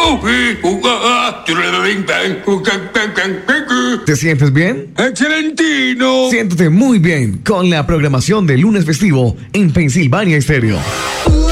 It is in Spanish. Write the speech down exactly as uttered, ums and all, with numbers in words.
¿Te sientes bien? ¡Excelentino! Siéntete muy bien con la programación de lunes festivo en Pensilvania Estéreo.